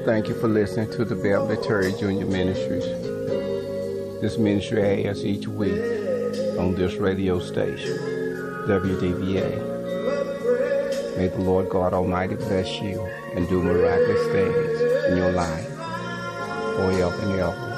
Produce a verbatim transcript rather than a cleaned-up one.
Thank you for listening to the Beverly Terry Junior Ministries. This ministry airs each week on this radio station, W D V A. May the Lord God Almighty bless you and do miraculous things in your life forever and ever.